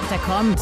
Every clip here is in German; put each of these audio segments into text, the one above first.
Ach, der kommt.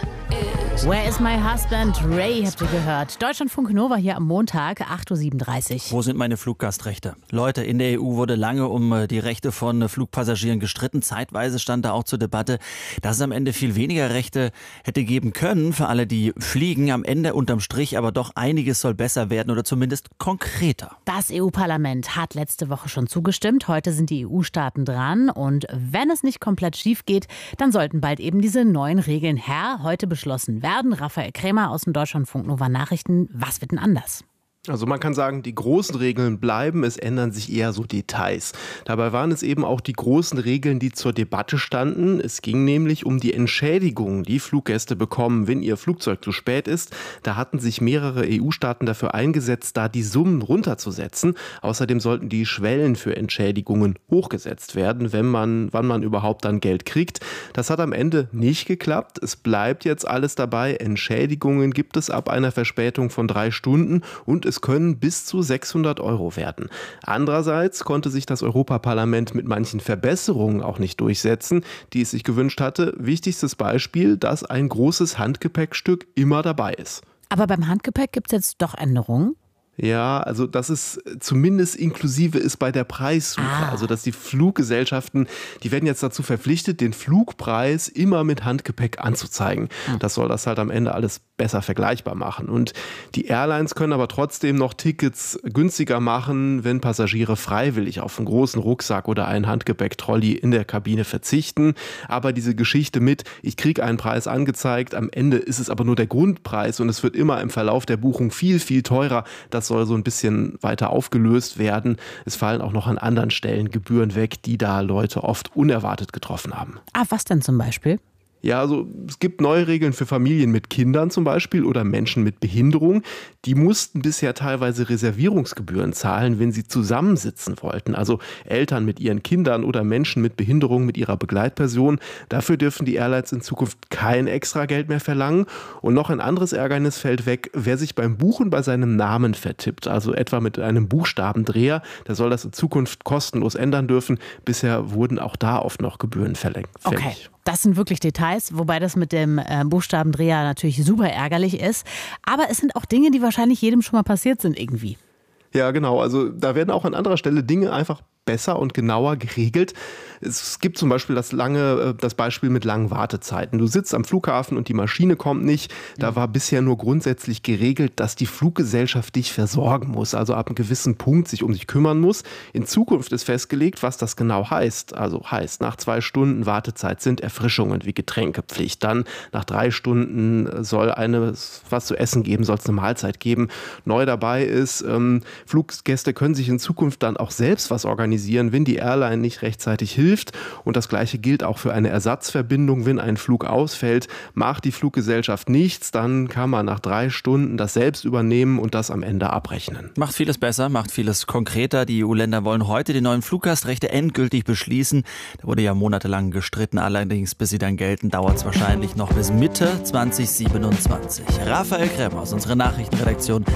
Where is my husband? Ray habt ihr gehört. Deutschlandfunk Nova hier am Montag, 8.37 Uhr. Wo sind meine Fluggastrechte? Leute, in der EU wurde lange um die Rechte von Flugpassagieren gestritten. Zeitweise stand da auch zur Debatte, dass es am Ende viel weniger Rechte hätte geben können für alle, die fliegen. Am Ende unterm Strich aber doch einiges soll besser werden oder zumindest konkreter. Das EU-Parlament hat letzte Woche schon zugestimmt. Heute sind die EU-Staaten dran. Und wenn es nicht komplett schief geht, dann sollten bald eben diese neuen Regeln heute beschlossen werden. Raphael Krämer aus dem Deutschlandfunk Nova Nachrichten. Was wird denn anders? Also man kann sagen, die großen Regeln bleiben, es ändern sich eher so Details. Dabei waren es eben auch die großen Regeln, die zur Debatte standen. Es ging nämlich um die Entschädigungen, die Fluggäste bekommen, wenn ihr Flugzeug zu spät ist. Da hatten sich mehrere EU-Staaten dafür eingesetzt, da die Summen runterzusetzen. Außerdem sollten die Schwellen für Entschädigungen hochgesetzt werden, wann man überhaupt dann Geld kriegt. Das hat am Ende nicht geklappt. Es bleibt jetzt alles dabei. Entschädigungen gibt es ab einer Verspätung von 3 Stunden und es können bis zu 600 € werden. Andererseits konnte sich das Europaparlament mit manchen Verbesserungen auch nicht durchsetzen, die es sich gewünscht hatte. Wichtigstes Beispiel, dass ein großes Handgepäckstück immer dabei ist. Aber beim Handgepäck gibt es jetzt doch Änderungen? Ja, also dass es zumindest inklusive ist bei der Preissuche. Also dass die Fluggesellschaften, die werden jetzt dazu verpflichtet, den Flugpreis immer mit Handgepäck anzuzeigen. Das soll das halt am Ende alles besser vergleichbar machen. Und die Airlines können aber trotzdem noch Tickets günstiger machen, wenn Passagiere freiwillig auf einen großen Rucksack oder einen Handgepäck-Trolley in der Kabine verzichten. Aber diese Geschichte mit, ich kriege einen Preis angezeigt, am Ende ist es aber nur der Grundpreis und es wird immer im Verlauf der Buchung viel, viel teurer. Das soll so ein bisschen weiter aufgelöst werden. Es fallen auch noch an anderen Stellen Gebühren weg, die da Leute oft unerwartet getroffen haben. Was denn zum Beispiel? Ja, also es gibt neue Regeln für Familien mit Kindern zum Beispiel oder Menschen mit Behinderung. Die mussten bisher teilweise Reservierungsgebühren zahlen, wenn sie zusammensitzen wollten. Also Eltern mit ihren Kindern oder Menschen mit Behinderung mit ihrer Begleitperson. Dafür dürfen die Airlines in Zukunft kein extra Geld mehr verlangen. Und noch ein anderes Ärgernis fällt weg, wer sich beim Buchen bei seinem Namen vertippt. Also etwa mit einem Buchstabendreher, der soll das in Zukunft kostenlos ändern dürfen. Bisher wurden auch da oft noch Gebühren fällig. Okay. Das sind wirklich Details, wobei das mit dem Buchstabendreher natürlich super ärgerlich ist. Aber es sind auch Dinge, die wahrscheinlich jedem schon mal passiert sind irgendwie. Ja, genau. Also da werden auch an anderer Stelle Dinge einfach besser und genauer geregelt. Es gibt zum Beispiel das Beispiel mit langen Wartezeiten. Du sitzt am Flughafen und die Maschine kommt nicht. Da war bisher nur grundsätzlich geregelt, dass die Fluggesellschaft dich versorgen muss, also ab einem gewissen Punkt sich um dich kümmern muss. In Zukunft ist festgelegt, was das genau heißt. Also heißt, nach 2 Stunden Wartezeit sind Erfrischungen wie Getränkepflicht. Dann nach 3 Stunden soll was zu essen geben, soll es eine Mahlzeit geben. Neu dabei ist, Fluggäste können sich in Zukunft dann auch selbst was organisieren, wenn die Airline nicht rechtzeitig hilft. Und das Gleiche gilt auch für eine Ersatzverbindung. Wenn ein Flug ausfällt, macht die Fluggesellschaft nichts, dann kann man nach 3 Stunden das selbst übernehmen und das am Ende abrechnen. Macht vieles besser, macht vieles konkreter. Die EU-Länder wollen heute die neuen Fluggastrechte endgültig beschließen. Da wurde ja monatelang gestritten. Allerdings, bis sie dann gelten, dauert es wahrscheinlich noch bis Mitte 2027. Raphael Krämer aus unserer Nachrichtenredaktion.